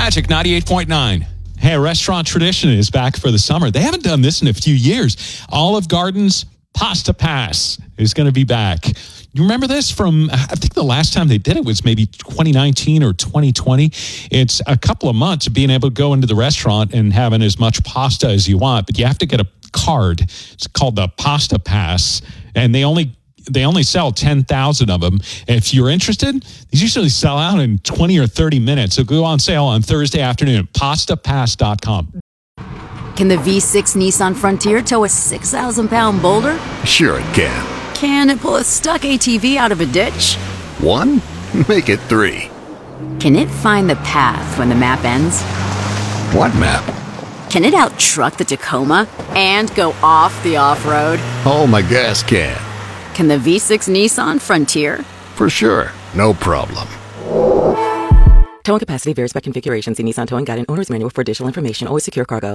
Magic 98.9. Hey, a restaurant tradition is back for the summer. They haven't done this in a few years. Olive Garden's Pasta Pass is going to be back. You remember this from, I think the last time they did it was maybe 2019 or 2020. It's a couple of months of being able to go into the restaurant and having as much pasta as you want, but you have to get a card. It's called the Pasta Pass, and they only sell 10,000 of them. If you're interested, these usually sell out in 20 or 30 minutes. So go on sale on Thursday afternoon at pastapass.com. Can the V6 Nissan Frontier tow a 6,000-pound boulder? Sure it can. Can it pull a stuck ATV out of a ditch? 1? Make it 3. Can it find the path when the map ends? What map? Can it out-truck the Tacoma and go off the off-road? Oh, my gas can. Can the V6 Nissan Frontier? For sure. No problem. Towing capacity varies by configuration. See Nissan Towing Guide and Owner's Manual for additional information. Always secure cargo.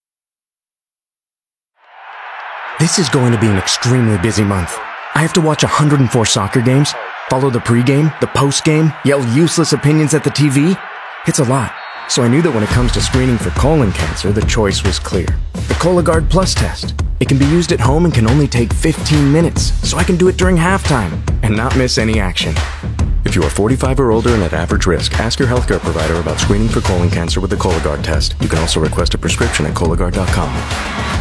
This is going to be an extremely busy month. I have to watch 104 soccer games, follow the pregame, the postgame, yell useless opinions at the TV. It's a lot. So I knew that when it comes to screening for colon cancer, the choice was clear. The Cologuard Plus test. It can be used at home and can only take 15 minutes, so I can do it during halftime and not miss any action. If you are 45 or older and at average risk, ask your healthcare provider about screening for colon cancer with the Cologuard test. You can also request a prescription at Cologuard.com.